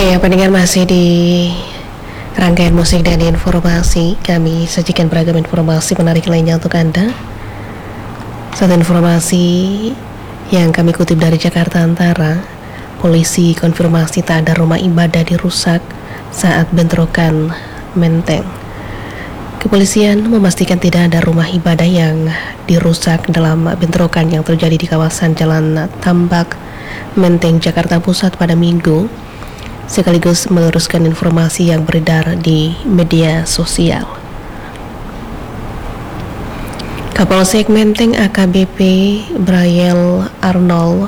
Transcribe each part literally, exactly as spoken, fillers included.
Ya, pendengar, masih di rangkaian musik dan informasi. Kami sajikan beragam informasi menarik lainnya untuk Anda. Satu informasi yang kami kutip dari Jakarta Antara, polisi konfirmasi tak ada rumah ibadah dirusak saat bentrokan Menteng. Kepolisian memastikan tidak ada rumah ibadah yang dirusak dalam bentrokan yang terjadi di kawasan Jalan Tambak, Menteng, Jakarta Pusat pada Minggu, sekaligus meluruskan informasi yang beredar di media sosial. Kapolsek Menteng A K B P Braille Arnold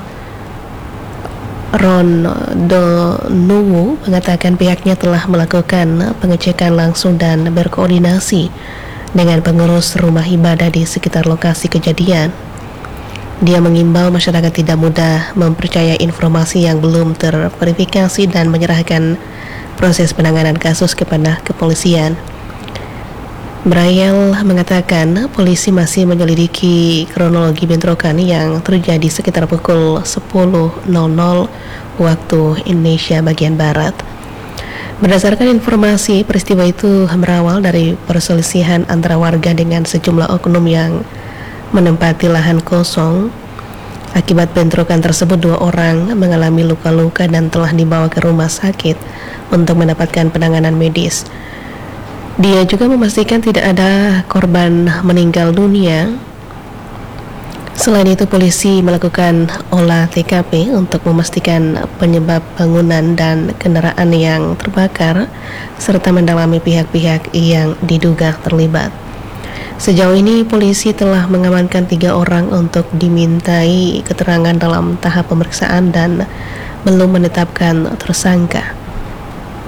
Rondonuwu mengatakan pihaknya telah melakukan pengecekan langsung dan berkoordinasi dengan pengurus rumah ibadah di sekitar lokasi kejadian. Dia mengimbau masyarakat tidak mudah mempercayai informasi yang belum terverifikasi dan menyerahkan proses penanganan kasus kepada kepolisian. Braille mengatakan polisi masih menyelidiki kronologi bentrokan yang terjadi sekitar pukul sepuluh waktu Indonesia bagian Barat. Berdasarkan informasi, peristiwa itu berawal dari perselisihan antara warga dengan sejumlah oknum yang menempati lahan kosong. Akibat bentrokan tersebut, dua orang mengalami luka-luka dan telah dibawa ke rumah sakit untuk mendapatkan penanganan medis. Dia juga memastikan tidak ada korban meninggal dunia. Selain itu, polisi melakukan olah T K P untuk memastikan penyebab bangunan dan kendaraan yang terbakar, serta mendalami pihak-pihak yang diduga terlibat. Sejauh ini, polisi telah mengamankan tiga orang untuk dimintai keterangan dalam tahap pemeriksaan dan belum menetapkan tersangka.